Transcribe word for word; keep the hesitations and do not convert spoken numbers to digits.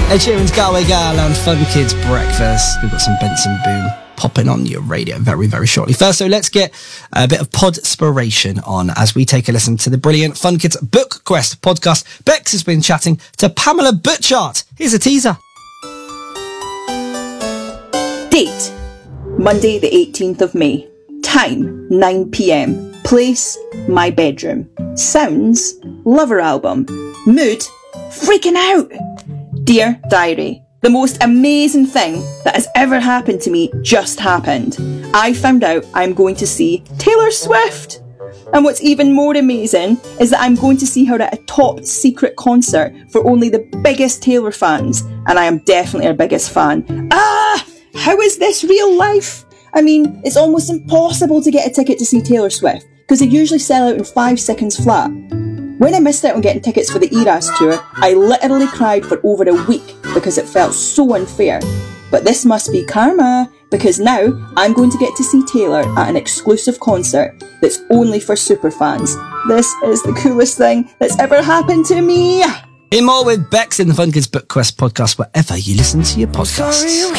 Ed Sheeran's Galway Gal and Fun Kids Breakfast. We've got some Benson Boone popping on your radio very, very shortly. First, so let's get a bit of podspiration on as we take a listen to the brilliant Fun Kids Book Quest podcast. Bex has been chatting to Pamela Butchart. Here's a teaser. Date, Monday the eighteenth of May. Time, nine p.m. Place, my bedroom. Sounds, Lover album. Mood, freaking out. Dear Diary, the most amazing thing that has ever happened to me just happened. I found out I'm going to see Taylor Swift. And what's even more amazing is that I'm going to see her at a top secret concert for only the biggest Taylor fans. And I am definitely her biggest fan. Ah! How is this real life? I mean, it's almost impossible to get a ticket to see Taylor Swift because they usually sell out in five seconds flat. When I missed out on getting tickets for the Eras tour, I literally cried for over a week because it felt so unfair. But this must be karma, because now I'm going to get to see Taylor at an exclusive concert that's only for superfans. This is the coolest thing that's ever happened to me. Hear more with Bex in the Fun Kids Book Quest podcast wherever you listen to your podcasts.